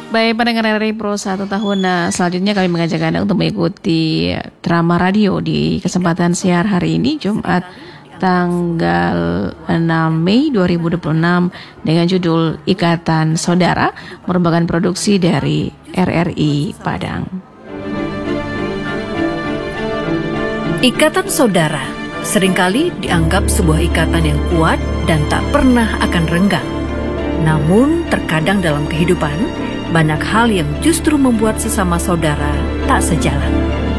Baik pendengar RRI Pro 1 tahun selanjutnya kami mengajak Anda untuk mengikuti drama radio di kesempatan siar hari ini Jumat tanggal 6 Mei 2026 dengan judul Ikatan Saudara, merupakan produksi dari RRI Padang. Ikatan saudara seringkali dianggap sebuah ikatan yang kuat dan tak pernah akan renggang. Namun terkadang dalam kehidupan banyak hal yang justru membuat sesama saudara tak sejalan.